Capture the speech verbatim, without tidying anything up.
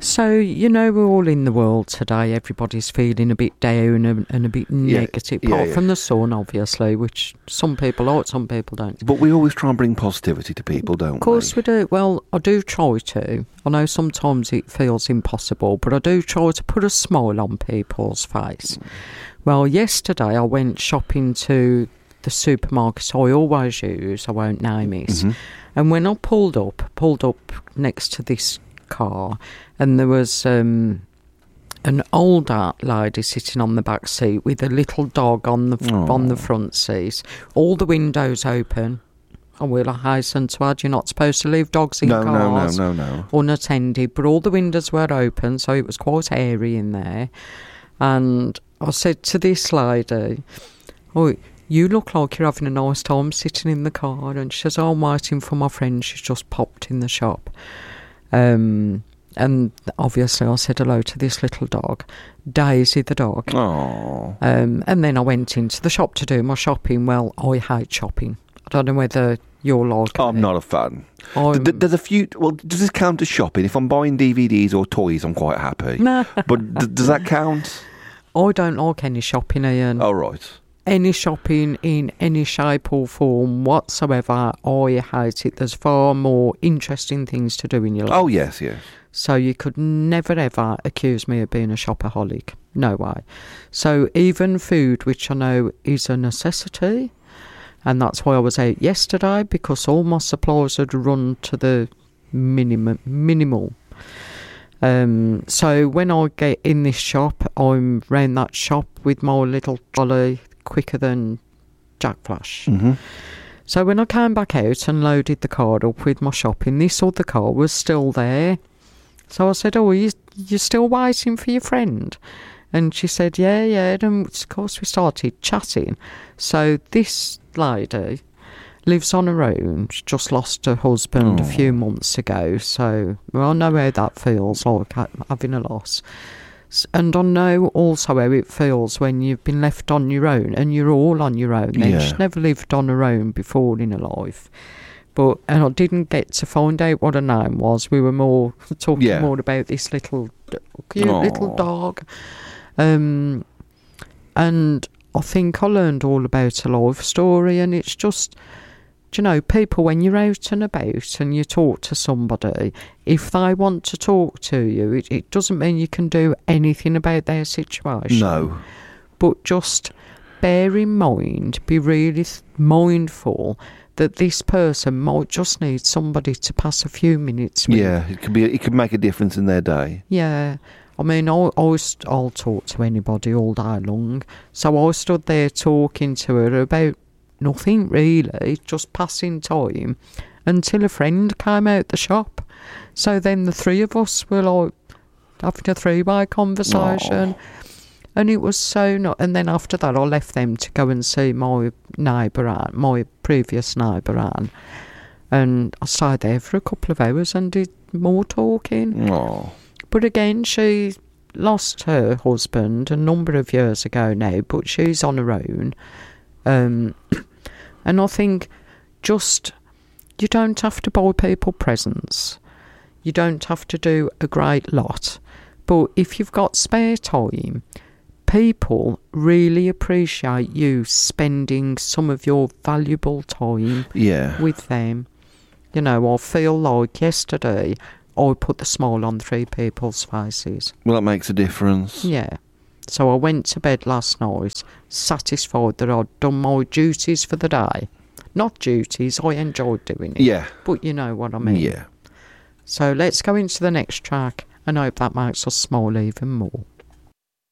So, you know, we're all in the world today. Everybody's feeling a bit down and, and a bit Yeah, negative, yeah, apart yeah. from the sun, obviously, which some people like, some people don't. But we always try and bring positivity to people, don't we? Of course we do. Well, I do try to. I know sometimes it feels impossible, but I do try to put a smile on people's face. Well, yesterday I went shopping to the supermarket I always use, I won't name it, Mm-hmm. and when I pulled up, pulled up next to this car, and there was um, an older lady sitting on the back seat with a little dog on the Aww. on the front seat, all the windows open. I will hasten to add, you're not supposed to leave dogs in No, no, no, cars no, no. unattended, but all the windows were open, so it was quite airy in there. And I said to this lady, "Oh, you look like you're having a nice time sitting in the car." And she says, "Oh, I'm waiting for my friend. She's just popped in the shop." Um, and obviously I said hello to this little dog, Daisy the dog. Oh. Um, and then I went into the shop to do my shopping. Well, I hate shopping. I don't know whether you're like I'm me. not a fan. I'm- Th- There's a few. Well, does this count as shopping? If I'm buying D V Ds or toys, I'm quite happy. No. But d- does that count? I don't like any shopping, Ian. Oh, right. Any shopping in any shape or form whatsoever, I hate it. There's far more interesting things to do in your life. Oh, yes, yes. So you could never ever accuse me of being a shopaholic. No way. So even food, which I know is a necessity, and that's why I was out yesterday, because all my supplies had run to the minimum, minimal. Um, so when I get in this shop, I'm round that shop with my little trolley quicker than Jack Flash. Mm-hmm. So when I came back out and loaded the car up with my shopping, this other car was still there. So I said, "Oh, you, you're still waiting for your friend?" And she said, yeah, yeah. And of course we started chatting. So this lady lives on her own. She just lost her husband Oh. a few months ago. So well, I know how that feels, like ha- having a loss. S- And I know also how it feels when you've been left on your own and you're all on your own. Then Yeah. she's never lived on her own before in her life. But and I didn't get to find out what her name was. We were more talking Yeah. more about this little d- cute Aw. little dog. Um, and I think I learned all about her life story, and it's just, do you know, people, when you're out and about and you talk to somebody, if they want to talk to you, it, it doesn't mean you can do anything about their situation. No. But just bear in mind, be really th- mindful that this person might just need somebody to pass a few minutes with. Yeah, it could be. It could make a difference in their day. Yeah. I mean, I'll, I'll, st- I'll talk to anybody all day long. So I stood there talking to her about nothing really, just passing time, until a friend came out the shop. So then the three of us were like having a three-way conversation. And it was so not. And then after that, I left them to go and see my neighbour, Anne, my previous neighbour, Anne. And I stayed there for a couple of hours and did more talking. Oh. But again, she lost her husband a number of years ago now, but she's on her own. Um, and I think just, you don't have to buy people presents. You don't have to do a great lot. But if you've got spare time, people really appreciate you spending some of your valuable time Yeah. with them. You know, I feel like yesterday I put the smile on three people's faces. Well, that makes a difference. Yeah. So I went to bed last night satisfied that I'd done my duties for the day. Not duties, I enjoyed doing it. Yeah. But you know what I mean. Yeah. So let's go into the next track and hope that makes us smile even more.